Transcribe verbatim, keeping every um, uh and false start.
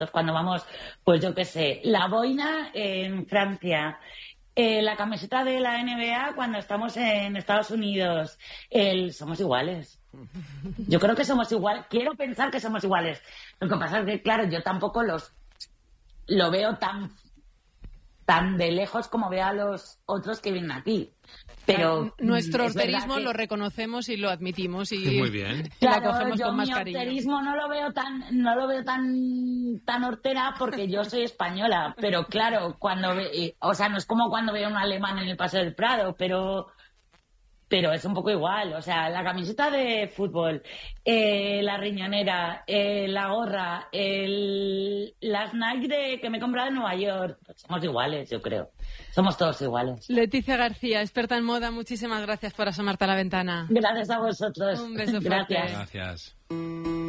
cuando vamos, pues yo qué sé, la boina en Francia, eh, la camiseta de la N B A cuando estamos en Estados Unidos, el somos iguales. Yo creo que somos iguales, quiero pensar que somos iguales. Lo que pasa es que, claro, yo tampoco los lo veo tan tan de lejos como veo a los otros que vienen aquí. Pero nuestro horterismo que... lo reconocemos y lo admitimos y muy bien. Claro, la cogemos yo con más mi cariño. horterismo no lo veo tan no lo veo tan tan hortera porque yo soy española, pero claro, cuando ve, o sea, no es como cuando veo a un alemán en el Paseo del Prado, pero pero es un poco igual, o sea, la camiseta de fútbol, eh, la riñonera, eh, la gorra, el, las Nike de, que me he comprado en Nueva York, pues somos iguales, yo creo. Somos todos iguales. Leticia García, experta en moda, muchísimas gracias por asomarte a la ventana. Gracias a vosotros. Un beso fuerte. Gracias. Gracias.